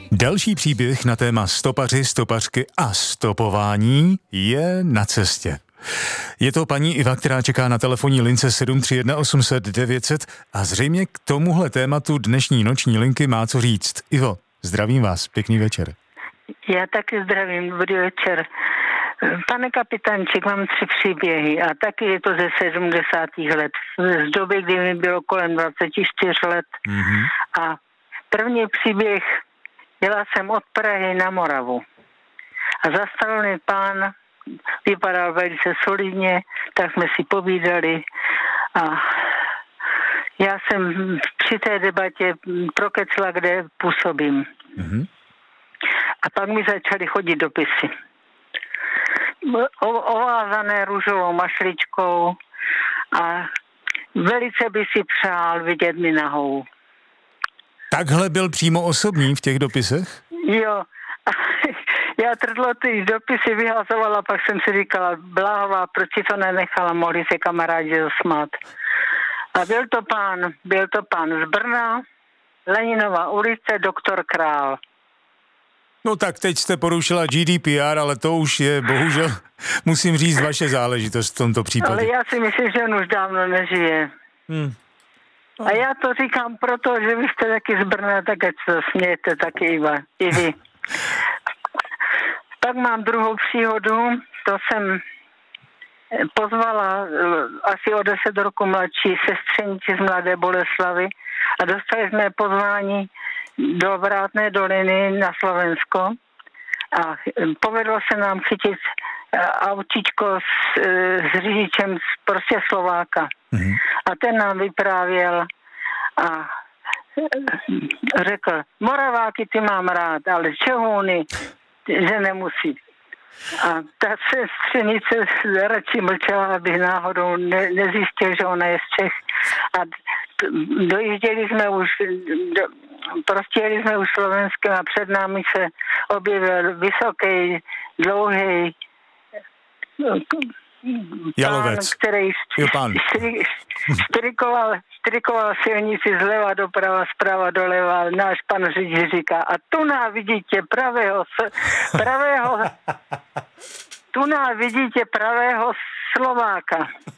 Další příběh na téma stopaři, stopařky a stopování je na cestě. Je to paní Iva, která čeká na telefonní lince 731 800 900 a zřejmě k tomuhle tématu dnešní noční linky má co říct. Ivo, zdravím vás, pěkný večer. Já taky zdravím, dobrý večer. Pane kapitánček, mám 3 příběhy a taky je to ze 70. let. Z doby, kdy mi bylo kolem 24 let. Mm-hmm. A první příběh, jela jsem od Prahy na Moravu. A zastavil mi pán, vypadal velice solidně, tak jsme si povídali. A já jsem při té debatě prokecla, kde působím. Mm-hmm. A pak mi začaly chodit dopisy. Ovázané růžovou mašličkou a velice by si přál vidět mi nahou. Takhle byl přímo osobní v těch dopisech? Jo. Já trdlo ty dopisy vyhazovala, pak jsem si říkala, bláhová, proč si to nenechala, mohli se kamarádi zasmát. A byl to pán z Brna, Leninova ulice, doktor Král. No tak teď jste porušila GDPR, ale to už je, bohužel, musím říct, vaše záležitost v tomto případě. Ale já si myslím, že on už dávno nežije. A já to říkám proto, že vy jste taky z Brna, tak ať se smějete taky, Iva, i vy. Pak mám druhou příhodu, to jsem pozvala asi o 10 roku mladší sestřenici z Mladé Boleslavi a dostali jsme pozvání do Vrátné doliny na Slovensko a povedlo se nám chytit autíčko s řidičem prostě Slováka. Mm-hmm. A ten nám vyprávěl a řekl, Moraváky ty mám rád, ale Čehouny, že nemusí. A ta sestřenice radši mlčela, aby náhodou nezjistil, že ona je z Čech. A dojížděli jsme už, jeli jsme už Slovenskem a před námi se objevil vysoký, dlouhý Jalovec. Který štrikoval silnici zleva doprava, zprava doleva. Náš pan řidič říká, a tu vidíte pravého Slováka.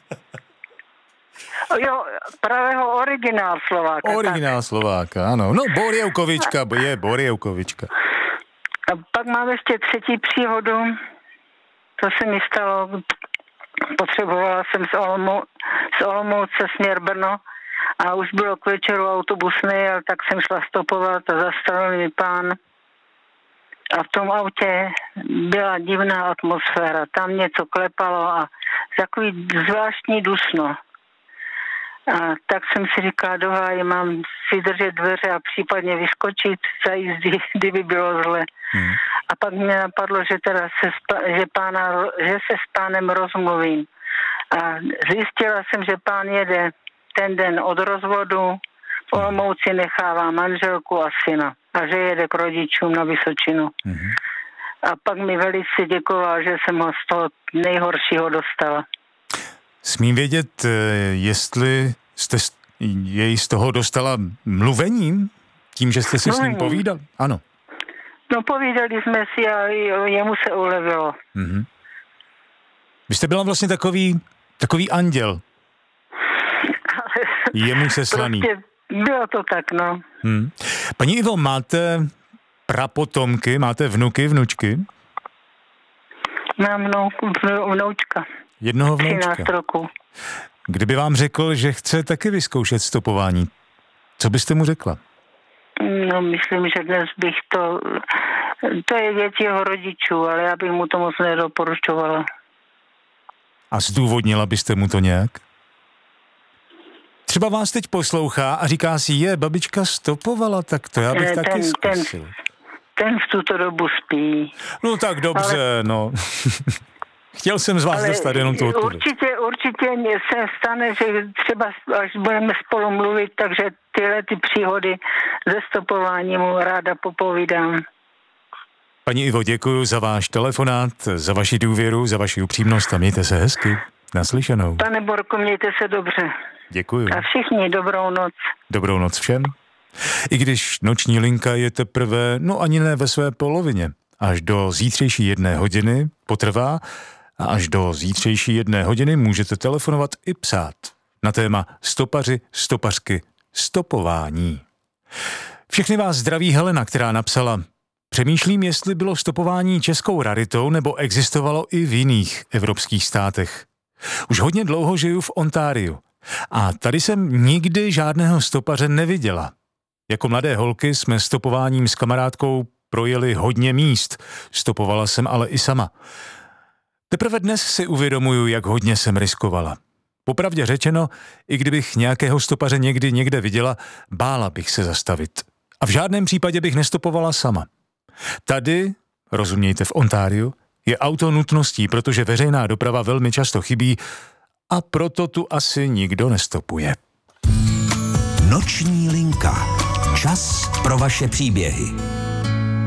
Jo, pravého originál Slováka. Originál tak. Slováka, ano. No, Borievkovička. A pak mám ještě 3. příhodu. To se mi stalo, potřebovala jsem z Olomouce směr Brno a už bylo k večeru autobusný, ale tak jsem šla stopovat a zastavil mi pán. A v tom autě byla divná atmosféra. Tam něco klepalo a takový zvláštní dusno. A tak jsem si říkala, do háje, mám si držet dveře a případně vyskočit za jízdy, kdyby bylo zle. A pak mě napadlo, že se s pánem rozmluvím. A zjistila jsem, že pán jede ten den od rozvodu, v Olomouci nechává manželku a syna a že jede k rodičům na Vysočinu. A pak mi velice děkoval, že jsem ho z toho nejhoršího dostala. Smím vědět, jestli jste jej z toho dostala mluvením? Tím, že jste si s ním povídal? Ano. No povídali jsme si a jemu se ulevilo. Mm-hmm. Vy jste byla vlastně takový anděl. Jemu se slaný. Prostě bylo to tak, no. Paní Ivo, máte prapotomky, máte vnuky, vnučky? Mám vnoučka. Jednoho vnoučka. 13 roku. Kdyby vám řekl, že chce taky vyzkoušet stopování, co byste mu řekla? No, myslím, že dnes bych to je věc jeho rodičů, ale já bych mu to moc nedoporučovala. A zdůvodnila byste mu to nějak? Třeba vás teď poslouchá a říká si, babička stopovala, tak to já bych taky zkusil. Ten v tuto dobu spí. No tak dobře, no. Chtěl jsem z vás dostat jenom tu odpověď. Určitě se stane, že třeba až budeme spolu mluvit, takže tyhle příhody ze stopování mu ráda popovídám. Paní Ivo, děkuji za váš telefonát, za vaši důvěru, za vaši upřímnost a mějte se hezky. Naslyšenou. Pane Borko, mějte se dobře. Děkuji. A všichni dobrou noc. Dobrou noc všem. I když noční linka je teprve, ani ne ve své polovině. Až do zítřejší 1 hodiny potrvá a až do zítřejší 1 hodiny můžete telefonovat i psát na téma stopaři, stopařky, stopování. Všechny vás zdraví Helena, která napsala: přemýšlím, jestli bylo stopování českou raritou nebo existovalo i v jiných evropských státech. Už hodně dlouho žiju v Ontáriu a tady jsem nikdy žádného stopaře neviděla. Jako mladé holky jsme stopováním s kamarádkou projeli hodně míst, stopovala jsem ale i sama. Teprve dnes si uvědomuju, jak hodně jsem riskovala. Popravdě řečeno, i kdybych nějakého stopaře někde viděla, bála bych se zastavit. A v žádném případě bych nestopovala sama. Tady, rozumějte v Ontáriu, je auto nutností, protože veřejná doprava velmi často chybí a proto tu asi nikdo nestopuje. Noční linka. Čas pro vaše příběhy.